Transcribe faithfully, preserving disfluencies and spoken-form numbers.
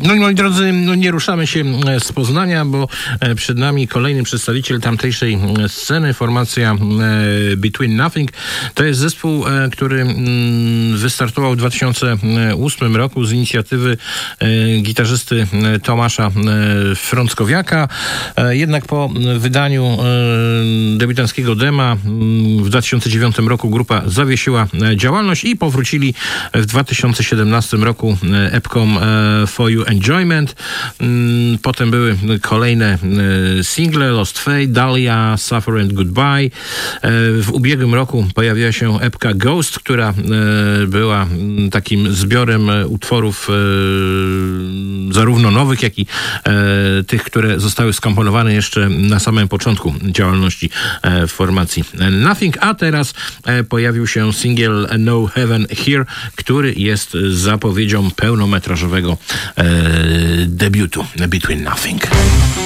No i moi drodzy, no nie ruszamy się z Poznania, bo przed nami kolejny przedstawiciel tamtejszej sceny, formacja Between Nothing. To jest zespół, który wystartował w dwa tysiące ósmym roku z inicjatywy gitarzysty Tomasza Frąckowiaka. Jednak po wydaniu debiutanckiego dema w dwa tysiące dziewiątym roku grupa zawiesiła działalność i powrócili w dwa tysiące siedemnastym roku epką For You Enjoyment. Potem były kolejne single, Lost Fate, Dahlia, Suffer and Goodbye. W ubiegłym roku pojawiła się epka Ghost, która była takim zbiorem utworów zarówno nowych, jak i tych, które zostały skomponowane jeszcze na samym początku działalności formacji Nothing. A teraz pojawił się singiel No Heaven Here, który jest zapowiedzią pełnometrażowego debiutu Between Nothing.